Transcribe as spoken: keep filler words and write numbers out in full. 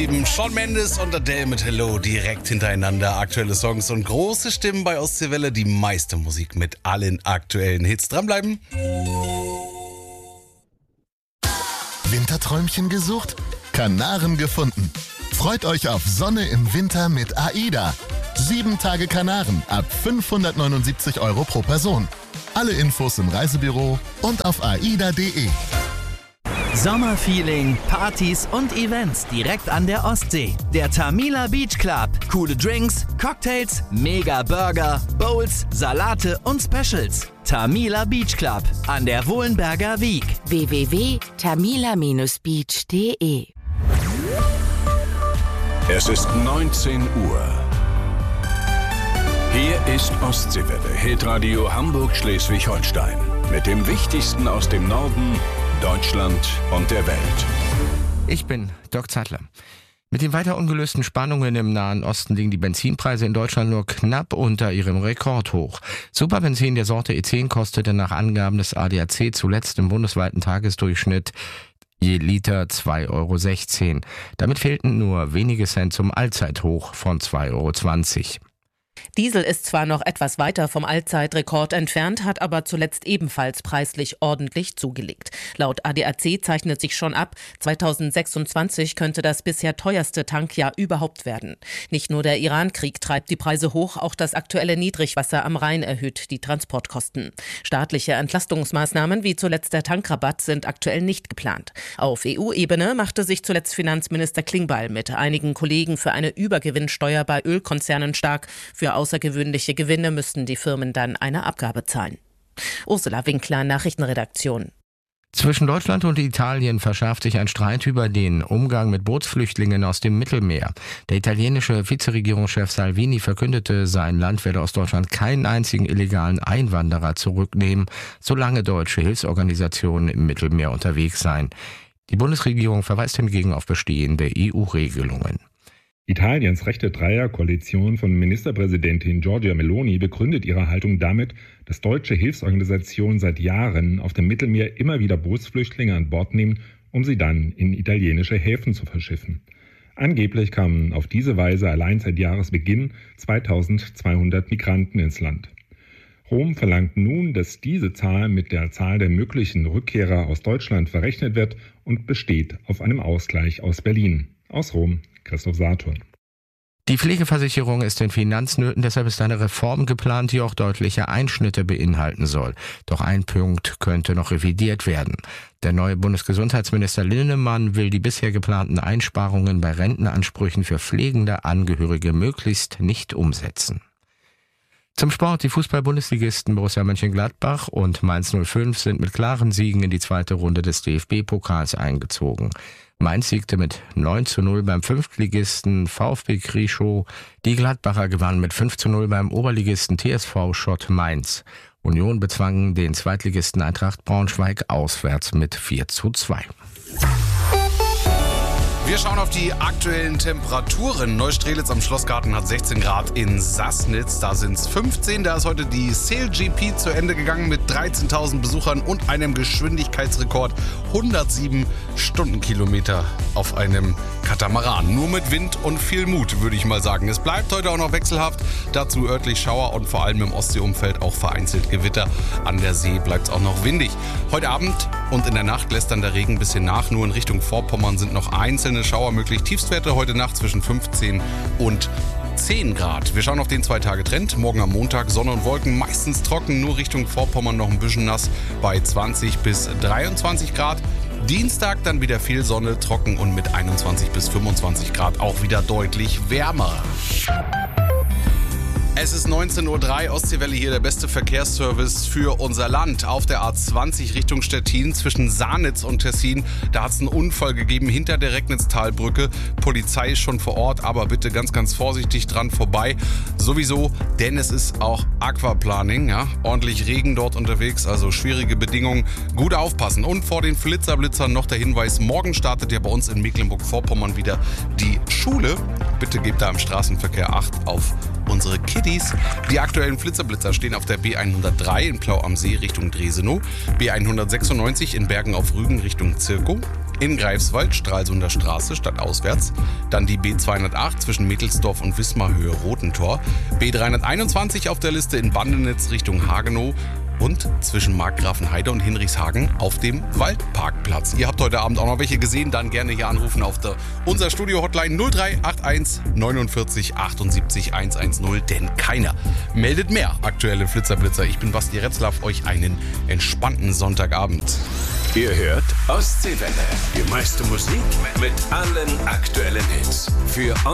Eben Shawn Mendes und Adele mit Hello direkt hintereinander. Aktuelle Songs und große Stimmen bei Ostseewelle. Die meiste Musik mit allen aktuellen Hits. Dranbleiben. Winterträumchen gesucht? Kanaren gefunden. Freut euch auf Sonne im Winter mit AIDA. Sieben Tage Kanaren ab fünfhundertneunundsiebzig Euro pro Person. Alle Infos im Reisebüro und auf aida punkt de. Sommerfeeling, Partys und Events direkt an der Ostsee. Der Tamila Beach Club. Coole Drinks, Cocktails, Mega Burger, Bowls, Salate und Specials. Tamila Beach Club an der Wohlenberger Wiek. w w w punkt tamila Bindestrich beach punkt de. Es ist neunzehn Uhr. Hier ist Ostseewelle, Hitradio Hamburg-Schleswig-Holstein. Mit dem Wichtigsten aus dem Norden, Deutschland und der Welt. Ich bin Dirk Zeitler. Mit den weiter ungelösten Spannungen im Nahen Osten liegen die Benzinpreise in Deutschland nur knapp unter ihrem Rekordhoch. Superbenzin der Sorte E zehn kostete nach Angaben des A D A C zuletzt im bundesweiten Tagesdurchschnitt je Liter zwei Euro sechzehn. Damit fehlten nur wenige Cent zum Allzeithoch von zwei Euro zwanzig. Diesel ist zwar noch etwas weiter vom Allzeitrekord entfernt, hat aber zuletzt ebenfalls preislich ordentlich zugelegt. Laut A D A C zeichnet sich schon ab, zweitausendsechsundzwanzig könnte das bisher teuerste Tankjahr überhaupt werden. Nicht nur der Iran-Krieg treibt die Preise hoch, auch das aktuelle Niedrigwasser am Rhein erhöht die Transportkosten. Staatliche Entlastungsmaßnahmen wie zuletzt der Tankrabatt sind aktuell nicht geplant. Auf E U-Ebene machte sich zuletzt Finanzminister Klingbeil mit einigen Kollegen für eine Übergewinnsteuer bei Ölkonzernen stark. Für außergewöhnliche Gewinne müssten die Firmen dann eine Abgabe zahlen. Ursula Winkler, Nachrichtenredaktion. Zwischen Deutschland und Italien verschärft sich ein Streit über den Umgang mit Bootsflüchtlingen aus dem Mittelmeer. Der italienische Vizeregierungschef Salvini verkündete, sein Land werde aus Deutschland keinen einzigen illegalen Einwanderer zurücknehmen, solange deutsche Hilfsorganisationen im Mittelmeer unterwegs seien. Die Bundesregierung verweist hingegen auf bestehende E U-Regelungen. Italiens rechte Dreierkoalition von Ministerpräsidentin Giorgia Meloni begründet ihre Haltung damit, dass deutsche Hilfsorganisationen seit Jahren auf dem Mittelmeer immer wieder Bootsflüchtlinge an Bord nehmen, um sie dann in italienische Häfen zu verschiffen. Angeblich kamen auf diese Weise allein seit Jahresbeginn zweitausendzweihundert Migranten ins Land. Rom verlangt nun, dass diese Zahl mit der Zahl der möglichen Rückkehrer aus Deutschland verrechnet wird und besteht auf einem Ausgleich aus Berlin. Aus Rom, Christoph Saturn. Die Pflegeversicherung ist in Finanznöten, deshalb ist eine Reform geplant, die auch deutliche Einschnitte beinhalten soll. Doch ein Punkt könnte noch revidiert werden. Der neue Bundesgesundheitsminister Linnemann will die bisher geplanten Einsparungen bei Rentenansprüchen für pflegende Angehörige möglichst nicht umsetzen. Zum Sport. Die Fußball-Bundesligisten Borussia Mönchengladbach und Mainz null fünf sind mit klaren Siegen in die zweite Runde des D F B-Pokals eingezogen. Mainz siegte mit neun zu null beim Fünftligisten VfB Krieschow. Die Gladbacher gewannen mit fünf zu null beim Oberligisten T S V Schott Mainz. Union bezwang den Zweitligisten Eintracht Braunschweig auswärts mit vier zu zwei. Wir schauen auf die aktuellen Temperaturen. Neustrelitz am Schlossgarten hat sechzehn Grad, in Sassnitz, da sind es fünfzehn. Da ist heute die Sail G P zu Ende gegangen mit dreizehntausend Besuchern und einem Geschwindigkeitsrekord. hundertsieben Stundenkilometer auf einem Katamaran. Nur mit Wind und viel Mut, würde ich mal sagen. Es bleibt heute auch noch wechselhaft. Dazu örtlich Schauer und vor allem im Ostseeumfeld auch vereinzelt Gewitter. An der See bleibt es auch noch windig. Heute Abend und in der Nacht lässt dann der Regen ein bisschen nach. Nur in Richtung Vorpommern sind noch einzelne Schauer möglich. Tiefstwerte heute Nacht zwischen fünfzehn und zehn Grad. Wir schauen auf den zwei-Tage-Trend. Morgen am Montag Sonne und Wolken, meistens trocken, nur Richtung Vorpommern noch ein bisschen nass bei zwanzig bis dreiundzwanzig Grad. Dienstag dann wieder viel Sonne, trocken und mit einundzwanzig bis fünfundzwanzig Grad auch wieder deutlich wärmer. Es ist neunzehn Uhr drei, Ostseewelle hier, der beste Verkehrsservice für unser Land. Auf der A zwanzig Richtung Stettin zwischen Sahnitz und Tessin, da hat es einen Unfall gegeben hinter der Recknitztalbrücke. Polizei ist schon vor Ort, aber bitte ganz, ganz vorsichtig dran vorbei. Sowieso, denn es ist auch Aquaplaning, ja, ordentlich Regen dort unterwegs, also schwierige Bedingungen. Gut aufpassen. Und vor den Flitzerblitzern noch der Hinweis, morgen startet ja bei uns in Mecklenburg-Vorpommern wieder die Schule. Bitte gebt da im Straßenverkehr Acht auf unsere Kiddies. Die aktuellen Flitzerblitzer stehen auf der B hundertdrei in Plau am See Richtung Dresenow, B hundertsechsundneunzig in Bergen auf Rügen Richtung Zirkow, in Greifswald, Stralsunder Straße, stadtauswärts. Dann die B zweihundertacht zwischen Mittelsdorf und Wismar Höhe Rotentor. B dreihunderteinundzwanzig auf der Liste in Bandenitz Richtung Hagenow. Und zwischen Markgrafenheide und Hinrichshagen auf dem Waldparkplatz. Ihr habt heute Abend auch noch welche gesehen, dann gerne hier anrufen auf der unser Studio-Hotline null drei acht eins neunundvierzig achtundsiebzig hundertzehn, denn keiner meldet mehr. Aktuelle Flitzerblitzer. Ich bin Basti Retzlaff, euch einen entspannten Sonntagabend. Ihr hört Ostseewelle. Die meiste Musik mit allen aktuellen Hits. Für